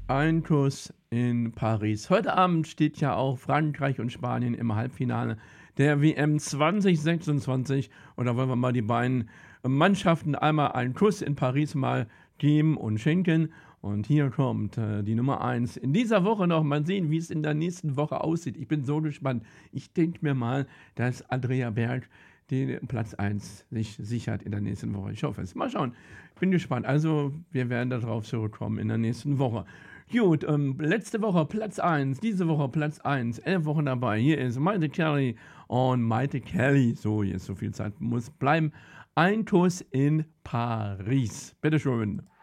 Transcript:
Ein Kuss in Paris. Heute Abend steht ja auch Frankreich und Spanien im Halbfinale der WM 2026. Und da wollen wir mal die beiden Mannschaften einmal einen Kuss in Paris mal geben und schenken. Und hier kommt die Nummer 1 in dieser Woche noch. Mal sehen, wie es in der nächsten Woche aussieht. Ich bin so gespannt. Ich denke mir mal, dass Andrea Berg den Platz 1 sich sichert in der nächsten Woche. Ich hoffe es. Mal schauen. Bin gespannt. Also, wir werden darauf zurückkommen in der nächsten Woche. Gut, letzte Woche Platz 1, diese Woche Platz 1, 11 Wochen dabei. Hier ist Maite Kelly und Maite Kelly. So, jetzt so viel Zeit muss bleiben. Ein Kuss in Paris. Bitteschön.